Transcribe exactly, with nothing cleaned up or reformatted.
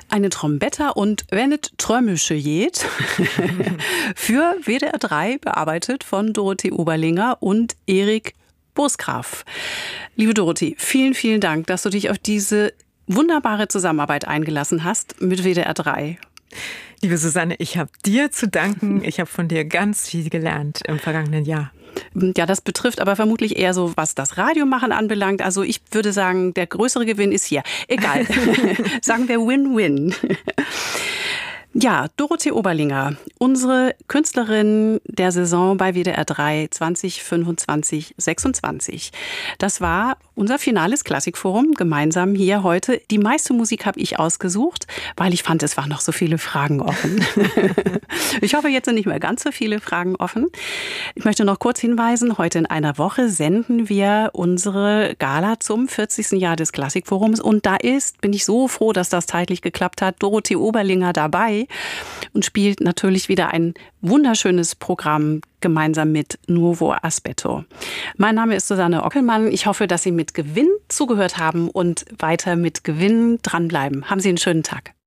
Eine Trombetta und wenn es Trömische geht, für W D R drei bearbeitet von Dorothee Oberlinger und Erik Bosgraf. Liebe Dorothee, vielen, vielen Dank, dass du dich auf diese wunderbare Zusammenarbeit eingelassen hast mit W D R drei. Liebe Susanne, ich habe dir zu danken. Ich habe von dir ganz viel gelernt im vergangenen Jahr. Ja, das betrifft aber vermutlich eher so, was das Radiomachen anbelangt. Also ich würde sagen, der größere Gewinn ist hier. Egal. Sagen wir Win-Win. Ja, Dorothee Oberlinger, unsere Künstlerin der Saison bei W D R drei zwanzig fünfundzwanzig sechsundzwanzig. Das war unser finales Klassikforum, gemeinsam hier heute. Die meiste Musik habe ich ausgesucht, weil ich fand, es waren noch so viele Fragen offen. Ich hoffe, jetzt sind nicht mehr ganz so viele Fragen offen. Ich möchte noch kurz hinweisen, heute in einer Woche senden wir unsere Gala zum vierzigsten Jahr des Klassikforums. Und da ist, bin ich so froh, dass das zeitlich geklappt hat, Dorothee Oberlinger dabei und spielt natürlich wieder ein wunderschönes Programm gemeinsam mit Nuovo Aspetto. Mein Name ist Susanne Ockelmann. Ich hoffe, dass Sie mit Gewinn zugehört haben und weiter mit Gewinn dranbleiben. Haben Sie einen schönen Tag.